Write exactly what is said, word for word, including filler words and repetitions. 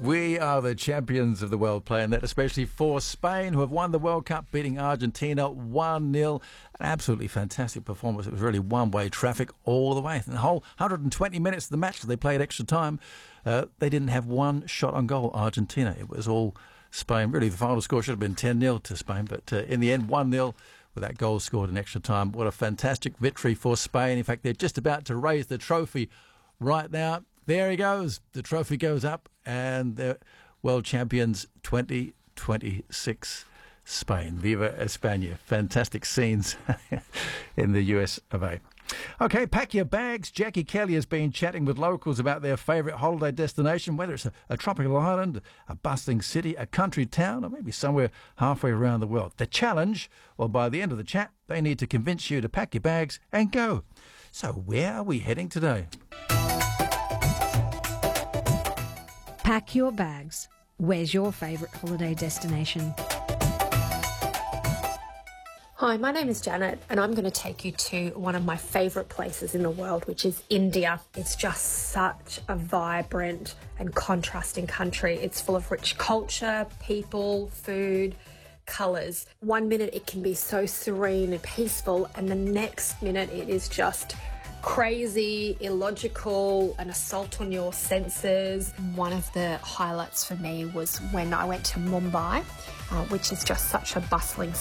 We are the champions of the world, playing that especially for Spain, who have won the World Cup, beating Argentina one nil. An absolutely fantastic performance. It was really one-way traffic all the way. The whole one hundred twenty minutes of the match, they played extra time. Uh, they didn't have one shot on goal, Argentina. It was all Spain. Really, the final score should have been ten nil to Spain, but uh, in the end, one nil with that goal scored in extra time. What a fantastic victory for Spain. In fact, they're just about to raise the trophy right now. There he goes. The trophy goes up, and they're world champions twenty twenty-six Spain. Viva España. Fantastic scenes in the U S of A. Okay, pack your bags. Jackie Kelly has been chatting with locals about their favourite holiday destination, whether it's a, a tropical island, a bustling city, a country town, or maybe somewhere halfway around the world. The challenge, well, by the end of the chat, they need to convince you to pack your bags and go. So where are we heading today? Pack your bags. Where's your favourite holiday destination? Hi, my name is Janet, and I'm going to take you to one of my favourite places in the world, which is India. It's just such a vibrant and contrasting country. It's full of rich culture, people, food, colours. One minute it can be so serene and peaceful, and the next minute it is just crazy, illogical, an assault on your senses. One of the highlights for me was when I went to Mumbai, uh, which is just such a bustling